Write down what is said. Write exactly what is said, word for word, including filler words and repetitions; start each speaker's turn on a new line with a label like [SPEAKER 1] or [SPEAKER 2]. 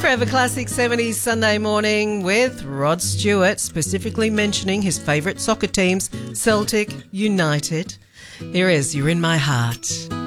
[SPEAKER 1] Forever Classic seventies Sunday morning with Rod Stewart, specifically mentioning his favourite soccer teams, Celtic, United. Here is You're in My Heart.